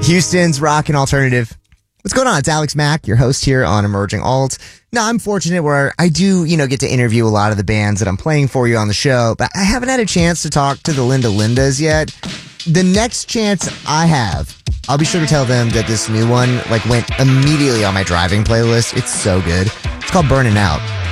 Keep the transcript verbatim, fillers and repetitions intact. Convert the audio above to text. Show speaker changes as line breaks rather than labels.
Houston's rock and alternative. What's going on? It's Alex Mack, your host here on Emerging Alt. Now, I'm fortunate where I do, you know, get to interview a lot of the bands that I'm playing for you on the show, but I haven't had a chance to talk to the Linda Lindas yet. The next chance I have, I'll be sure to tell them that this new one, like, went immediately on my driving playlist. It's so good. It's called Burning Out.